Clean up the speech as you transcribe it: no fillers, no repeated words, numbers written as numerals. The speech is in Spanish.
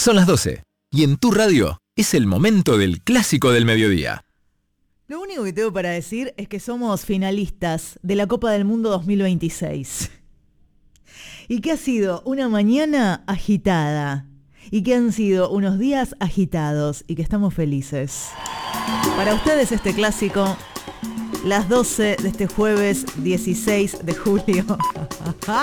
Son las 12 y en tu radio es el momento del clásico del mediodía. Lo único que tengo para decir es que somos finalistas de la Copa del Mundo 2026. Y que ha sido una mañana agitada. Y que han sido unos días agitados. Y que estamos felices. Para ustedes este clásico, las 12 de este jueves 16 de julio.